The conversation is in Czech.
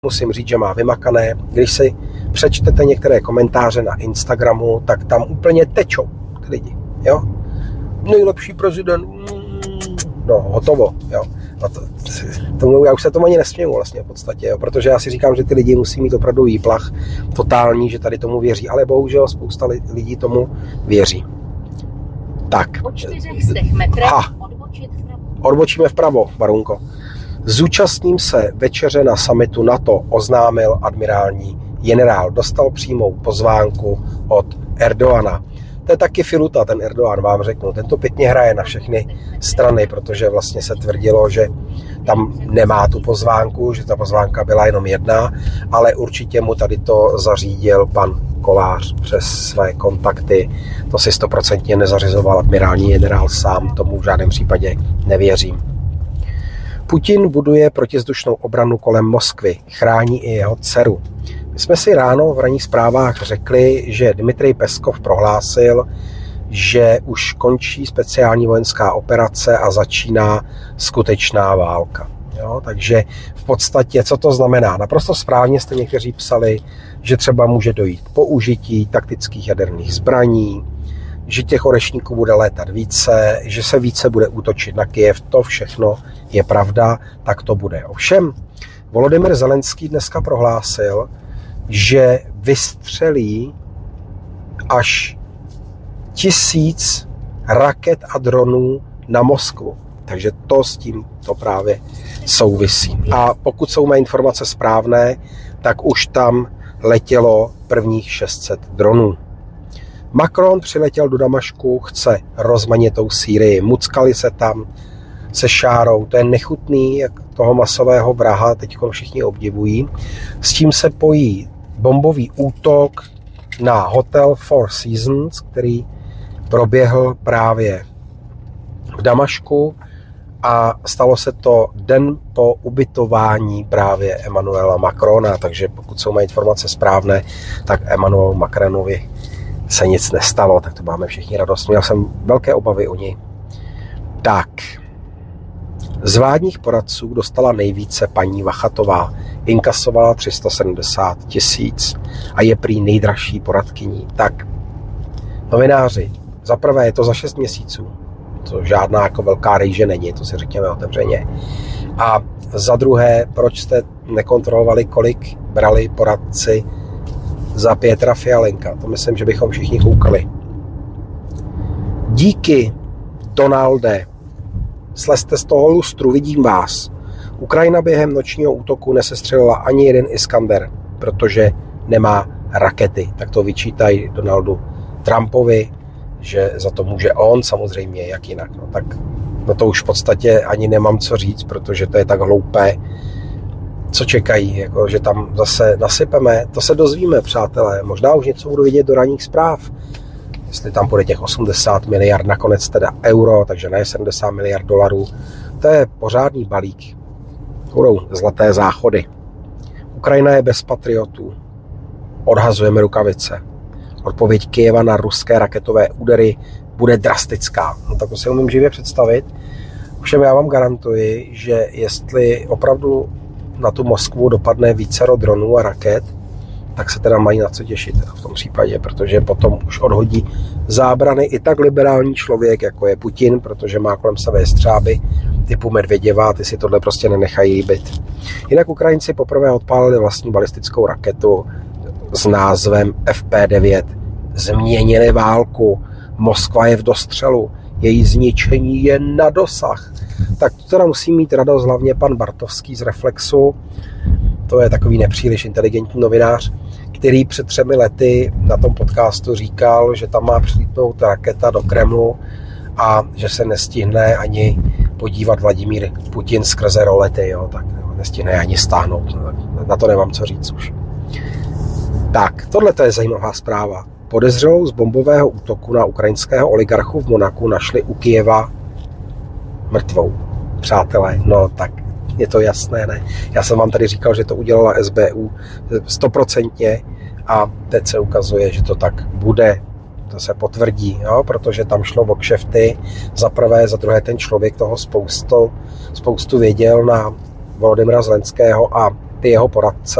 musím říct, že má vymakané. Když si přečtete některé komentáře na Instagramu, tak tam úplně tečou ty lidi. Jo? Nejlepší prezident, no hotovo. Jo? Já už se tomu ani nesměju vlastně v podstatě, jo? Protože já si říkám, že ty lidi musí mít opravdu výplach totální, že tady tomu věří, ale bohužel spousta lidí tomu věří. Tak. Po 4 metrech odbočíme vpravo, Barunko. Zúčastním se večeře na summitu NATO, oznámil admirální generál. Dostal přímou pozvánku od Erdogana. To je taky filuta, ten Erdogan, vám řeknu. Ten to pěkně hraje na všechny strany, protože vlastně se tvrdilo, že tam nemá tu pozvánku, že ta pozvánka byla jenom jedna, ale určitě mu tady to zařídil pan Kolář přes své kontakty. To si 100% nezařizoval admirální generál sám, tomu v žádném případě nevěřím. Putin buduje protizdušnou obranu kolem Moskvy, chrání i jeho dceru. My jsme si ráno v ranních zprávách řekli, že Dmitrij Peskov prohlásil, že už končí speciální vojenská operace a začíná skutečná válka. Jo, takže v podstatě, co to znamená? Naprosto správně jste někteří psali, že třeba může dojít k použití taktických jaderných zbraní, že těch orešníků bude létat více, že se více bude útočit na Kyjev. To všechno je pravda, tak to bude. Ovšem, Volodymyr Zelenský dneska prohlásil, že vystřelí až 1000 raket a dronů na Moskvu. Takže to s tím to právě souvisí. A pokud jsou mé informace správné, tak už tam letělo prvních 600 dronů. Macron přiletěl do Damašku, chce rozmanitou Sýrii. Muckali se tam se šárou. To je nechutný, jak toho masového vraha teď všichni obdivují. S tím se pojí bombový útok na hotel Four Seasons, který proběhl právě v Damašku a stalo se to den po ubytování právě Emmanuela Macrona, takže pokud jsou mé informace správné, tak Emmanuelu Macronovi se nic nestalo, tak to máme všichni radost. Měl jsem velké obavy o něj. Tak, z vládních poradců dostala nejvíce paní Vachatová. Inkasovala 370 000 a je prý nejdražší poradkyní. Tak, novináři, za prvé je to za 6 měsíců. To žádná jako velká rejže není, to si řekněme otevřeně. A za druhé, proč jste nekontrolovali, kolik brali poradci za Pětra Fialenka? To myslím, že bychom všichni koukali. Díky, Donalde. Slezte z toho lustru, vidím vás. Ukrajina během nočního útoku nesestřelila ani jeden Iskander, protože nemá rakety. Tak to vyčítají Donaldu Trumpovi, že za to může on, samozřejmě, jak jinak. No tak no to už v podstatě ani nemám co říct, protože to je tak hloupé. Co čekají, jako, že tam zase nasypeme, to se dozvíme, přátelé. Možná už něco budu vidět do ranních zpráv. Jestli tam bude těch 80 miliard, nakonec teda euro, takže ne 70 miliard dolarů. To je pořádný balík. Budou zlaté záchody. Ukrajina je bez patriotů. Odhazujeme rukavice. Odpověď Kyjeva na ruské raketové údery bude drastická. No tak to si umím živě představit. Všem já vám garantuji, že jestli opravdu na tu Moskvu dopadne vícero dronů a raket, tak se teda mají na co těšit v tom případě, protože potom už odhodí zábrany i tak liberální člověk, jako je Putin, protože má kolem sebe střáby typu Medvěděva, ty si tohle prostě nenechají být. Jinak Ukrajinci poprvé odpálili vlastní balistickou raketu s názvem FP9. Změnili válku. Moskva je v dostřelu. Její zničení je na dosah. Tak to teda musí mít radost hlavně pan Bartovský z Reflexu. To je takový nepříliš inteligentní novinář, který před 3 lety na tom podcastu říkal, že tam má přilítnout raketa do Kremlu a že se nestihne ani podívat Vladimír Putin skrze rolety. Jo? Tak nestihne ani stáhnout. Na to nemám co říct už. Tak, tohle je zajímavá zpráva. Podezřelou z bombového útoku na ukrajinského oligarchu v Monaku našli u Kyjeva mrtvou. Přátelé, no tak je to jasné, ne? Já jsem vám tady říkal, že to udělala SBU 100% a teď se ukazuje, že to tak bude. To se potvrdí, jo? Protože tam šlo o kšefty. Za prvé, za druhé ten člověk toho spoustu věděl na Volodymyra Zelenského a ty jeho poradce